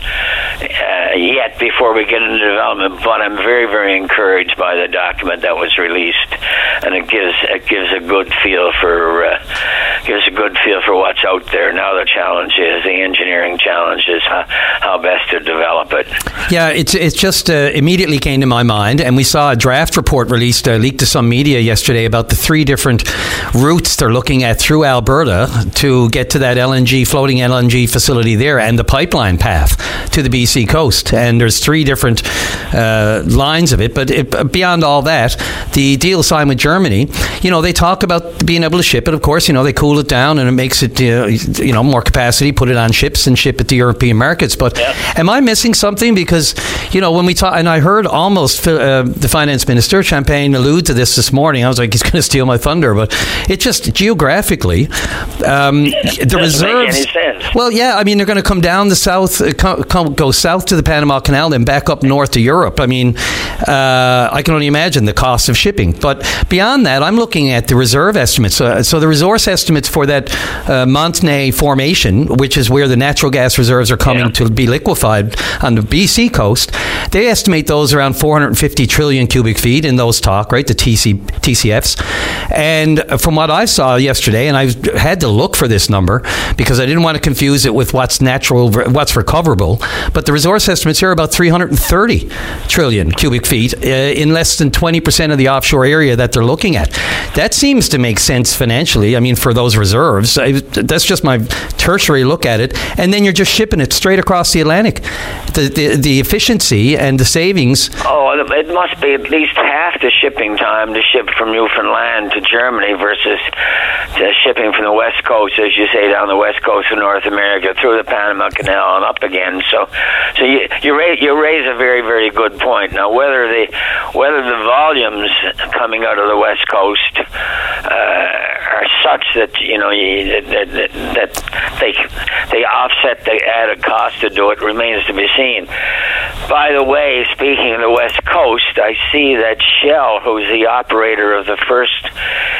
S18: uh, yet before we get into development. But I'm very very encouraged by the document that was released, and it gives it gives a good feel for uh, gives a good feel for what's out there. Now the challenge is the engineering challenge is how, how best to develop it.
S1: Yeah, it's it's just uh, immediately came to my mind, and we saw a draft report released, uh, leaked to some media yesterday about the three different routes they're looking at through Alberta to get to that L N G, floating L N G facility there, and the pipeline path to the B C coast. And there's three different uh, lines of it, but it, beyond all that, the deal signed with Germany, you know, they talk about being able to ship it. Of course, you know, they cool it down and it makes it, uh, you know, more capacity, put it on ships and ship it to European markets. But yeah. Am I missing something? Because, you know, when we talk, and I heard almost uh, the finance minister, Champagne, allude to this this morning. I was like, he's going to steal my thunder. But it just, geographically, um, the reserves.
S18: Make any sense.
S1: Well, yeah, I mean, they're going to come down the south, uh, come, come, go south to the Panama Canal, then back up north to Europe. I mean, uh, I can only imagine the cost of shipping. But beyond that, I'm looking at the reserve estimates. Uh, so the resource estimates for that uh, Montney formation, which is where the natural gas reserves are coming yeah. to be liquefied on the B C coast, they estimate those around four hundred fifty trillion cubic feet in those talk, right, the T C, T C Fs. And from what I saw yesterday, and I had to look for this number because I didn't want to confuse it with what's natural, what's recoverable, but the resource estimates here are about three hundred thirty trillion cubic feet uh, in less than twenty percent of the offshore area that they're looking at. That seems to make sense financially, I mean, for those reserves. I, that's just my tertiary look at it. And then you're just shipping it straight across the Atlantic. The, the, the efficiency and the savings.
S18: Oh, it must be at least half the shipping time to ship from Newfoundland to Germany versus to shipping from the West Coast, as you say, down the West Coast of North America through the Panama Canal and up again. So, so you you raise, you raise a very very good point. Now, whether the whether the volumes coming out of the West Coast uh, are such that you know you, that, that, that they they offset the added cost to do it remains to be seen. By the way, speaking of the West Coast, I see that Shell, who's the operator of the first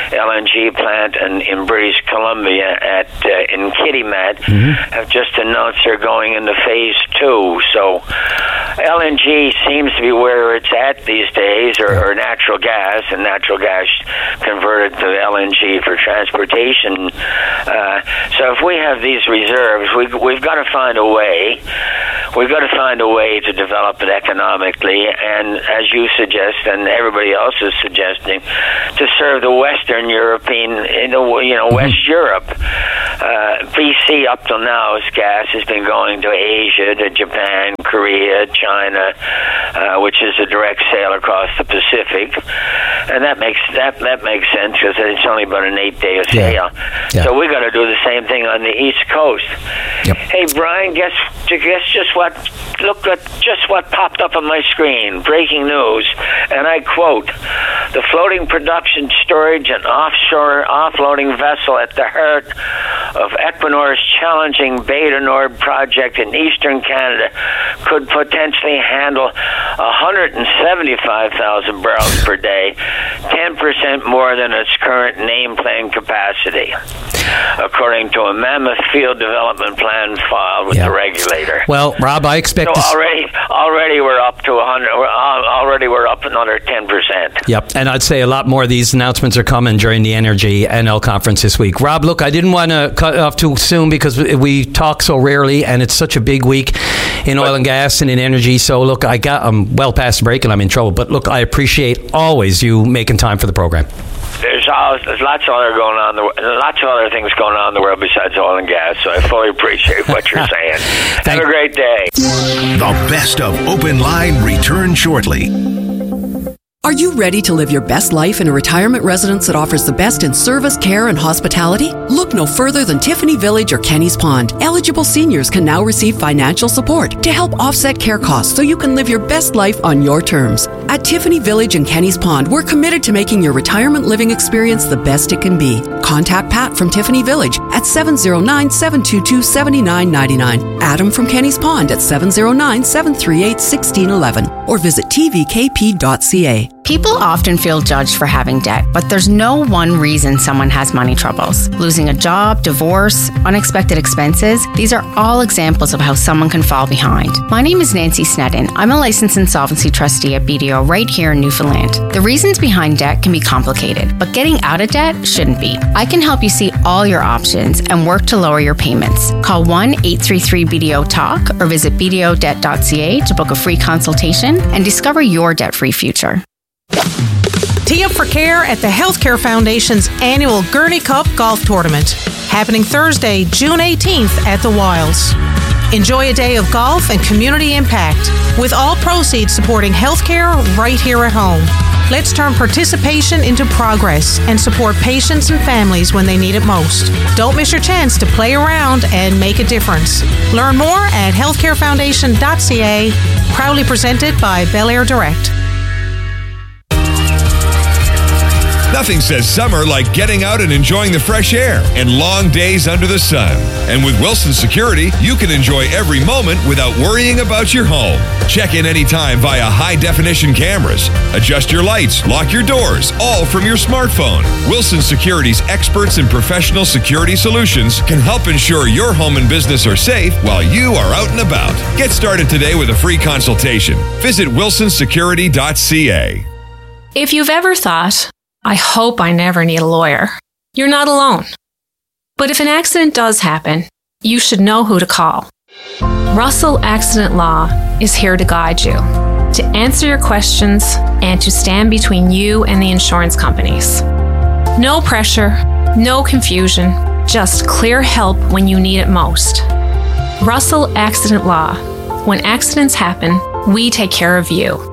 S18: L N G plant in, in British Columbia at uh, in Kitimat
S1: Mm-hmm.
S18: have just announced they're going into phase two. So L N G seems to be where it's at these days, or, or natural gas, and natural gas converted to L N G for transportation. Uh, so if we have these reserves, we, we've got to find a way. We've got to find a way to develop it economically, and as you suggest, and everybody else is suggesting, to serve the Western European, you know, you know West Europe. Uh, B C up till now, its gas has been going to Asia, to Japan, Korea, China, uh, which is a direct sale across the Pacific, and that makes that that makes sense because it's only about an eight-day sale.
S1: Yeah. Yeah.
S18: So we got to do the same thing on the East Coast.
S1: Yep.
S18: Hey, Brian, guess guess just what? Look at just what popped up on my screen. Breaking news, and I quote: "The floating production, storage, and offshore offloading vessel at the heart of Equinor's challenging Beta Nord project in eastern Canada could potentially handle one hundred seventy-five thousand barrels per day, ten percent more than its current nameplate capacity, according to a mammoth field development plan filed with
S1: Yeah.
S18: the regulator."
S1: Well, Rob, I expect
S18: So
S1: this.
S18: already, already we're up to one hundred. We're, uh, already we're up another ten percent.
S1: Yep, and I'd say a lot more of these announcements are coming during the Energy N L conference this week. Rob, look, I didn't want to cut off too soon because we talk so rarely, and it's such a big week in oil and gas and in energy. So, look, I got I'm well past the break, and I'm in trouble. But look, I appreciate always you making time for the program.
S18: There's, always, there's lots of other going on, the, lots of other things going on in the world besides oil and gas. So I fully appreciate what you're saying. Have a great day.
S3: The best of Open Line return shortly.
S7: Are you ready to live your best life in a retirement residence that offers the best in service, care, and hospitality? Look no further than Tiffany Village or Kenny's Pond. Eligible seniors can now receive financial support to help offset care costs so you can live your best life on your terms. At Tiffany Village and Kenny's Pond, we're committed to making your retirement living experience the best it can be. Contact Pat from Tiffany Village at seven oh nine, seven two two, seven nine nine nine, Adam from Kenny's Pond at seven oh nine, seven three eight, one six one one, or visit t v k p dot c a.
S15: People often feel judged for having debt, but there's no one reason someone has money troubles. Losing a job, divorce, unexpected expenses, these are all examples of how someone can fall behind. My name is Nancy Sneddon. I'm a licensed insolvency trustee at B D O right here in Newfoundland. The reasons behind debt can be complicated, but getting out of debt shouldn't be. I can help you see all your options and work to lower your payments. Call one eight three three B D O talk or visit b d o debt dot c a to book a free consultation and discover your debt-free future.
S19: Tee up for care at the Healthcare Foundation's annual Gurney Cup Golf Tournament, happening Thursday, June eighteenth at the Wilds. Enjoy a day of golf and community impact, with all proceeds supporting healthcare right here at home. Let's turn participation into progress and support patients and families when they need it most. Don't miss your chance to play around and make a difference. Learn more at healthcare foundation dot c a, proudly presented by Bel Air Direct.
S20: Nothing says summer like getting out and enjoying the fresh air and long days under the sun. And with Wilson Security, you can enjoy every moment without worrying about your home. Check in anytime via high-definition cameras. Adjust your lights, lock your doors, all from your smartphone. Wilson Security's experts in professional security solutions can help ensure your home and business are safe while you are out and about. Get started today with a free consultation. Visit wilson security dot c a.
S21: If you've ever thought, I hope I never need a lawyer, you're not alone. But if an accident does happen, you should know who to call. Russell Accident Law is here to guide you, to answer your questions, and to stand between you and the insurance companies. No pressure, no confusion, just clear help when you need it most. Russell Accident Law. When accidents happen, we take care of you.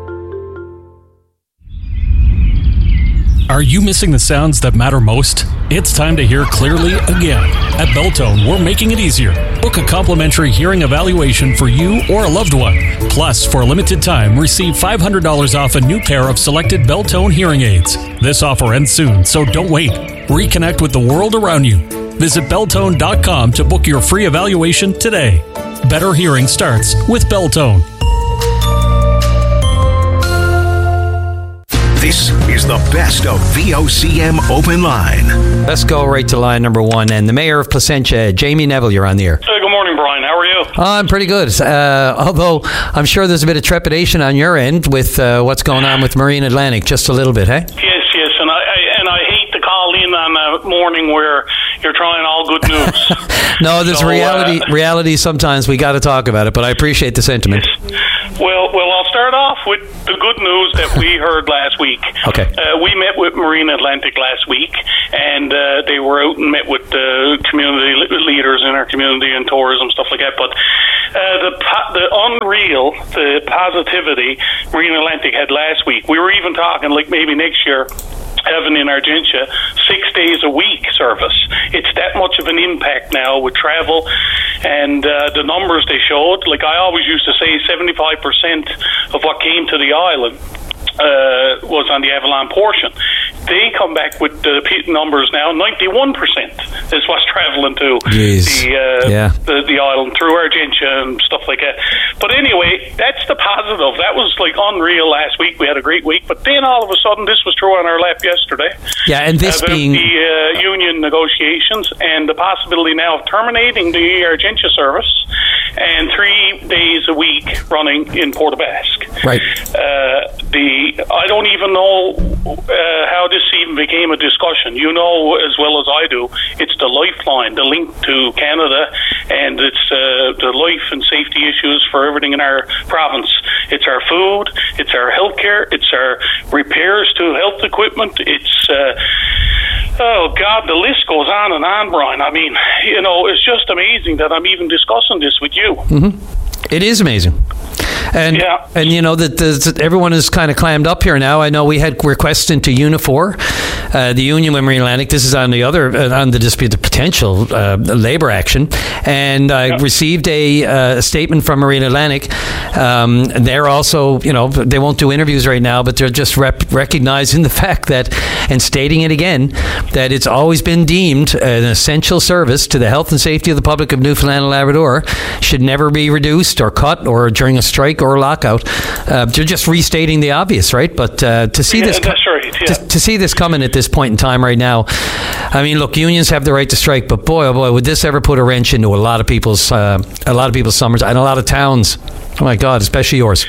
S14: Are you missing the sounds that matter most? It's time to hear clearly again. At Beltone, we're making it easier. Book a complimentary hearing evaluation for you or a loved one. Plus, for a limited time, receive five hundred dollars off a new pair of selected Beltone hearing aids. This offer ends soon, so don't wait. Reconnect with the world around you. Visit beltone dot com to book your free evaluation today. Better hearing starts with Beltone.
S3: This is the best of V O C M Open Line.
S1: Let's go right to line number one. And the mayor of Placentia, Jamie Neville, you're on the air.
S2: Hey, good morning, Brian. How are you?
S1: Oh, I'm pretty good. Uh, although I'm sure there's a bit of trepidation on your end with uh, what's going on with Marine Atlantic. Just a little bit, hey?
S2: Yes, yes. And I, I and I hate to call in on a morning where you're trying all good news.
S1: No, there's
S2: so,
S1: reality.
S2: Uh,
S1: reality. Sometimes we got to talk about it, but I appreciate the sentiment.
S2: Well, well, I'll start off with the good news that we heard last week.
S1: Okay.
S2: Uh, we met with Marine Atlantic last week, and uh, they were out and met with the uh, community leaders in our community and tourism, stuff like that. But uh, the po- the unreal, the positivity Marine Atlantic had last week, we were even talking like maybe next year having in Argentia six days a week service. It's that much of an impact now with travel, and uh, the numbers they showed, like I always used to say, seventy-five percent of what came to the island uh, was on the Avalon portion. They come back with the numbers now, ninety-one percent is what's traveling to
S1: Jeez.
S2: the, uh,
S1: yeah.
S2: the the island through Argentia and stuff like that. But anyway, that's the positive. That was like unreal last week. We had a great week, but then all of a sudden this was thrown on our lap yesterday.
S1: Yeah, and this
S2: about
S1: being
S2: the uh, union negotiations and the possibility now of terminating the Argentia service and three days a week running in Port Basque.
S1: Right.
S2: Uh, the I don't even know uh, how this even became a discussion. You know as well as I do, it's the lifeline, the link to Canada, and it's uh, the life and safety issues for everything in our province. It's our food, it's our healthcare, it's our repairs to health equipment. It's uh, oh God, the list goes on and on, Brian. I mean, you know, it's just amazing that I'm even discussing this with you.
S1: Mm-hmm. It is amazing. And,
S2: yeah.
S1: and you know, that, that everyone is kind of clammed up here now. I know we had requests into Unifor, uh, the union with Marine Atlantic. This is on the other, uh, on the dispute, the potential uh, labor action. And I yeah. received a, uh, a statement from Marine Atlantic. Um, they're also, you know, they won't do interviews right now, but they're just rep- recognizing the fact that, and stating it again, that it's always been deemed an essential service to the health and safety of the public of Newfoundland and Labrador, should never be reduced or cut or during a strike or a lockout. Uh, they're just restating the obvious, right? But uh, to see
S2: yeah,
S1: this,
S2: that's right, yeah.
S1: to, to see this coming at this point in time right now, I mean, look, unions have the right to strike, but boy, oh boy, would this ever put a wrench into a lot of people's, uh, a lot of people's summers and a lot of towns. Oh my God, especially yours.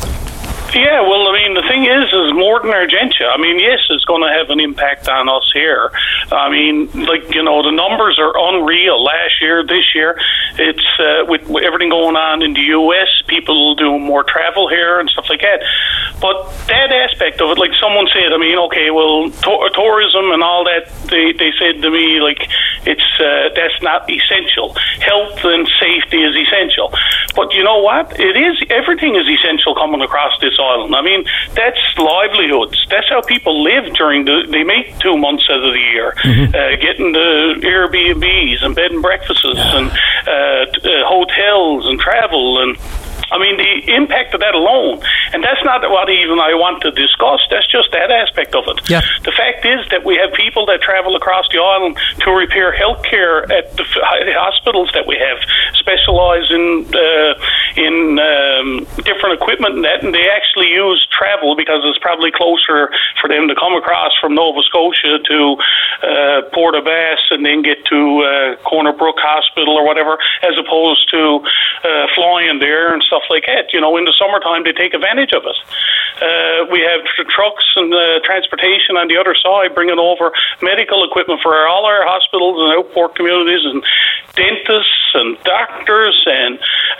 S2: Yeah, well, I mean, the thing is, is more than Argentia. I mean, yes, it's going to have an impact on us here. I mean, like, you know, the numbers are unreal. Last year, this year, it's uh, with, with everything going on in the U S, people doing more travel here and stuff like that. But that aspect of it, like someone said, I mean, okay, well, to- tourism and all that, they, they said to me, like, it's uh, that's not essential. Health and safety is essential. But you know what? It is. Everything is essential coming across this island. I mean, that's livelihoods. That's how people live during the, they make two months out of the year, mm-hmm. uh, getting the Airbnbs and bed and breakfasts yeah. and uh, t- uh, hotels and travel and, I mean, the impact of that alone, and that's not what even I want to discuss, that's just that aspect of it.
S1: Yeah.
S2: The fact is that we have people that travel across the island to repair health care at the hospitals that we have, specialize in uh, in um, different equipment and that, and they actually use travel because it's probably closer for them to come across from Nova Scotia to uh, Port aux Basques and then get to uh, Corner Brook Hospital or whatever, as opposed to uh, flying there and stuff like that. You know, in the summertime, they take advantage of it. Uh, we have tr- trucks and uh, transportation on the other side bringing over medical equipment for our, all our hospitals and outport communities and dentists and doctors and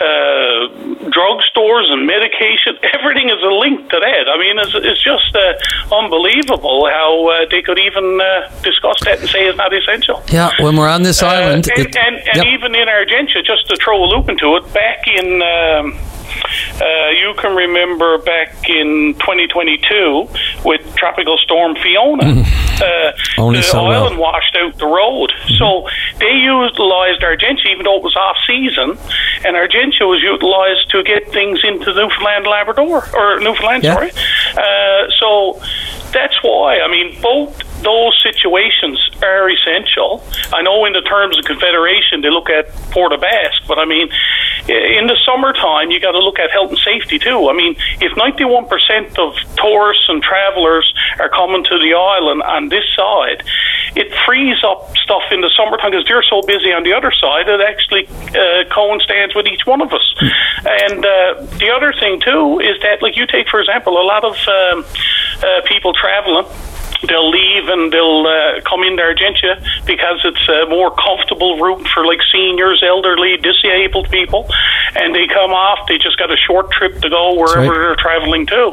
S2: uh, drugstores and medication. Everything is a link to that. I mean, it's, it's just uh, unbelievable how uh, they could even uh, discuss that and say it's not essential.
S1: Yeah, when we're on this
S2: uh,
S1: island.
S2: And,
S1: it,
S2: and, and
S1: yep.
S2: even in Argentia, just to throw a loop into it, back in... Um, Uh, you can remember back in twenty twenty-two with Tropical Storm Fiona, mm. uh,
S1: Only
S2: the
S1: so
S2: island
S1: well.
S2: washed out the road. Mm-hmm. So they utilized Argentia, even though it was off season, and Argentia was utilized to get things into Newfoundland, Labrador, or Newfoundland,
S1: yeah.
S2: sorry. Uh, so that's why, I mean, both those situations are essential. I know in the terms of Confederation they look at Port of Basque, but I mean, in the summertime you got to look at health and safety too. I mean, if ninety-one percent of tourists and travellers are coming to the island on this side, it frees up stuff in the summertime because they're so busy on the other side. It actually uh, coincides with each one of us. And uh, the other thing too is that, like, you take for example a lot of um, uh, people travelling, they'll leave and they'll uh, come into Argentia because it's a more comfortable route for like seniors, elderly, disabled people, and they come off, they just got a short trip to go wherever right. they're traveling to.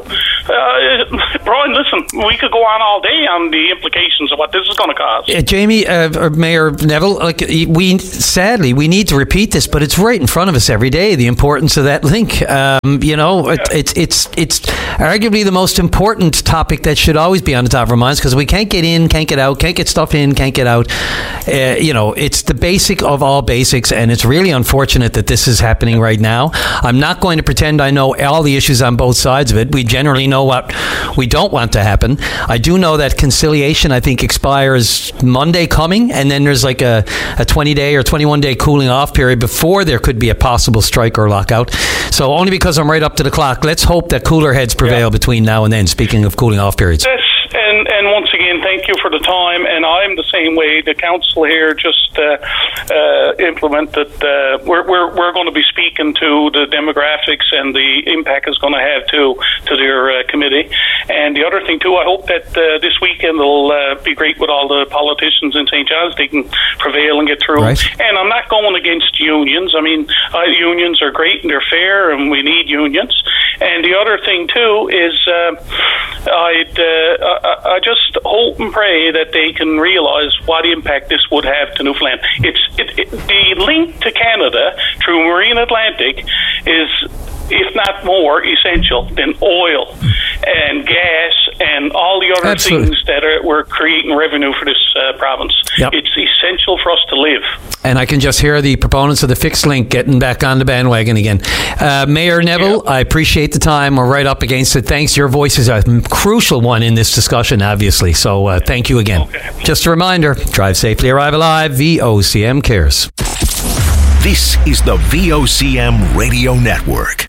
S2: Uh, Brian, listen, we could go on all day on the implications of what this is going to cause.
S1: Uh, Jamie, uh, or Mayor Neville, like we sadly we need to repeat this, but it's right in front of us every day. The importance of that link. Um, you know, yeah. it, it's it's it's arguably the most important topic that should always be on the top of our minds, because we can't get in, can't get out, can't get stuff in, can't get out. Uh, you know, it's the basic of all basics, and it's really unfortunate that this is happening right now. I'm not going to pretend I know all the issues on both sides of it. We generally know what we don't want to happen. I do know that conciliation, I think, expires Monday coming, and then there's like a, a twenty-day or twenty-one-day cooling off period before there could be a possible strike or lockout. So only because I'm right up to the clock, let's hope that cooler heads prevail yeah. between now and then, speaking of cooling off periods.
S2: Yes. And, and once again, thank you for the time. And I'm the same way. The council here just uh, uh, implemented. Uh, we're we're we're going to be speaking to the demographics and the impact it's going to have to to their uh, committee. And the other thing too, I hope that uh, this weekend will uh, be great with all the politicians in Saint John's. They can prevail and get through. Right. And I'm not going against unions. I mean, uh, unions are great and they're fair, and we need unions. And the other thing too is uh, I'd. Uh, I just hope and pray that they can realise what impact this would have to Newfoundland. It's it, it, the link to Canada through Marine Atlantic is, if not more, essential than oil and gas and all the other Absolutely. things that are, we're creating revenue for this uh, province. Yep. It's essential for us to live. And
S1: I can just hear the proponents of the fixed link getting back on the bandwagon again. Uh, Mayor Neville, yep. I appreciate the time. We're right up against it. Thanks. Your voice is a crucial one in this discussion, obviously. So uh, thank you again. Okay. Just a reminder, drive safely, arrive alive. V O C M cares.
S3: This is the V O C M Radio Network.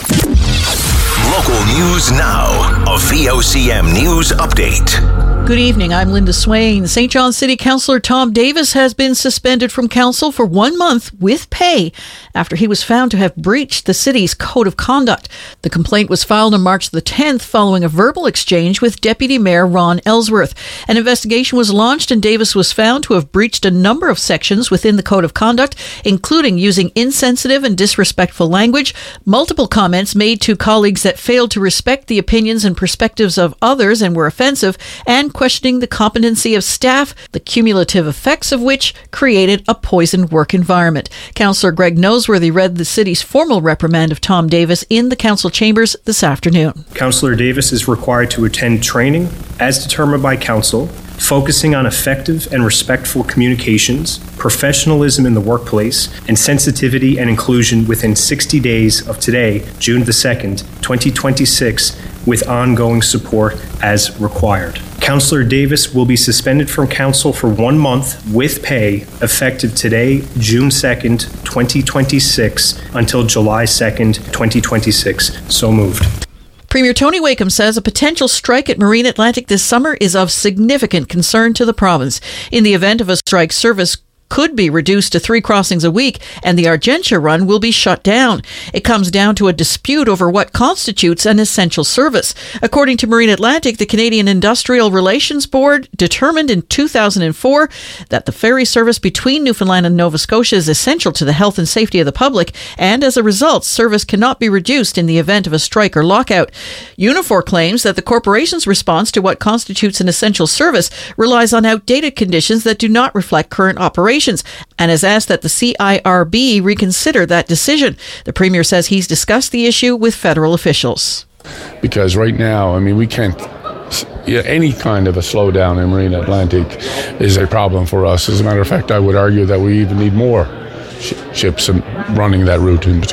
S3: Local news now. A V O C M News Update.
S4: Good evening, I'm Linda Swain. Saint John City Councillor Tom Davis has been suspended from council for one month with pay after he was found to have breached the city's code of conduct. The complaint was filed on March the tenth following a verbal exchange with Deputy Mayor Ron Ellsworth. An investigation was launched and Davis was found to have breached a number of sections within the code of conduct, including using insensitive and disrespectful language, multiple comments made to colleagues that failed to respect the opinions and perspectives of others and were offensive, and questioning the competency of staff, the cumulative effects of which created a poisoned work environment. Councillor Greg Noseworthy read the city's formal reprimand of Tom Davis in the council chambers this afternoon.
S22: Councillor Davis is required to attend training as determined by council, focusing on effective and respectful communications, professionalism in the workplace, and sensitivity and inclusion within sixty days of today, June the second, twenty twenty-six, with ongoing support as required. Councillor Davis will be suspended from council for one month with pay effective today, June second, twenty twenty-six, until July second, twenty twenty-six. So moved.
S4: Premier Tony Wakeham says a potential strike at Marine Atlantic this summer is of significant concern to the province. In the event of a strike, service could be reduced to three crossings a week and the Argentia run will be shut down. It comes down to a dispute over what constitutes an essential service. According to Marine Atlantic, the Canadian Industrial Relations Board determined in two thousand four that the ferry service between Newfoundland and Nova Scotia is essential to the health and safety of the public, and as a result, service cannot be reduced in the event of a strike or lockout. Unifor claims that the corporation's response to what constitutes an essential service relies on outdated conditions that do not reflect current operations, and has asked that the C I R B reconsider that decision. The Premier says he's discussed the issue with federal officials.
S23: Because right now, I mean, we can't, yeah, any kind of a slowdown in Marine Atlantic is a problem for us. As a matter of fact, I would argue that we even need more sh- ships running that route in particular.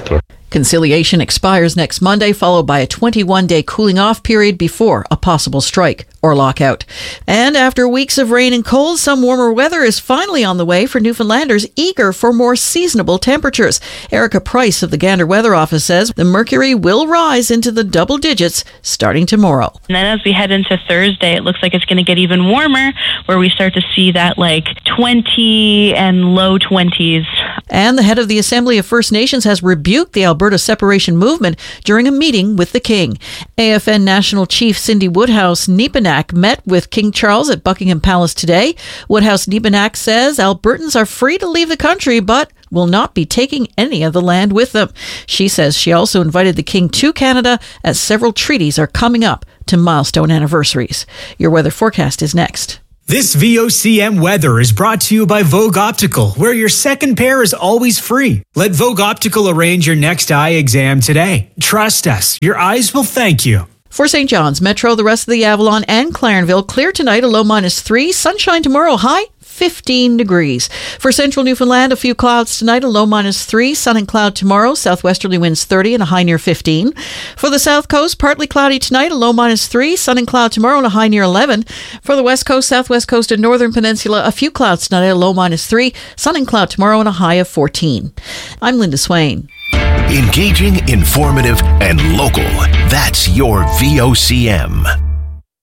S4: Conciliation expires next Monday, followed by a twenty-one day cooling off period before a possible strike or lockout. And after weeks of rain and cold, some warmer weather is finally on the way for Newfoundlanders eager for more seasonable temperatures. Erica Price of the Gander Weather Office says the mercury will rise into the double digits starting tomorrow.
S5: And then as we head into Thursday, it looks like it's going to get even warmer, where we start to see that like twenty and low twenties.
S4: And the head of the Assembly of First Nations has rebuked the Alberta separation movement during a meeting with the King. A F N National Chief Cindy Woodhouse-Nepenak met with King Charles at Buckingham Palace today. Woodhouse-Nepenak says Albertans are free to leave the country, but will not be taking any of the land with them. She says she also invited the King to Canada, as several treaties are coming up to milestone anniversaries. Your weather forecast is next.
S10: This V O C M weather is brought to you by Vogue Optical, where your second pair is always free. Let Vogue Optical arrange your next eye exam today. Trust us, your eyes will thank you.
S4: For Saint John's, Metro, the rest of the Avalon and Clarenville, clear tonight, a low minus three. Sunshine tomorrow, high fifteen degrees. For central Newfoundland, a few clouds tonight, a low minus three. Sun and cloud tomorrow, southwesterly winds thirty and a high near fifteen. For the south coast, partly cloudy tonight, a low minus three. Sun and cloud tomorrow and a high near eleven. For the west coast, southwest coast and northern peninsula, a few clouds tonight, a low minus three. Sun and cloud tomorrow and a high of fourteen. I'm Linda Swain.
S3: Engaging, informative, and local. That's your V O C M.